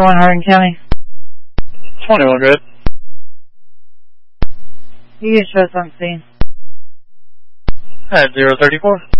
1 Hardin County. 21 Red. You can show us on scene. At 034.